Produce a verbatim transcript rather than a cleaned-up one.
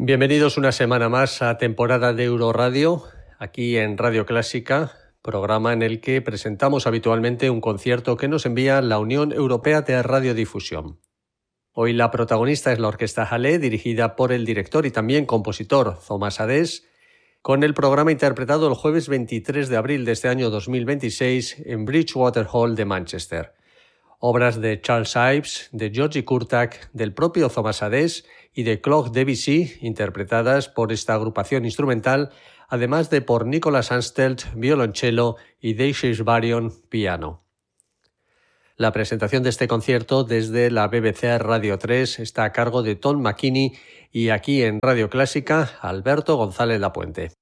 Bienvenidos una semana más a temporada de Euroradio, aquí en Radio Clásica, programa en el que presentamos habitualmente un concierto que nos envía la Unión Europea de Radiodifusión. Hoy la protagonista es la Orquesta Hallé, dirigida por el director y también compositor Thomas Adès, con el programa interpretado el jueves veintitrés de abril de este año dos mil veintiséis en Bridgewater Hall de Manchester. Obras de Charles Ives, de György Kurták, del propio Thomas Adès y de Claude Debussy, interpretadas por esta agrupación instrumental, además de por Nicolas Anstelt, violonchelo, y Deuxirs Varion, piano. La presentación de este concierto desde la B B C Radio tres está a cargo de Tom McKinney y aquí en Radio Clásica, Alberto González Lapuente.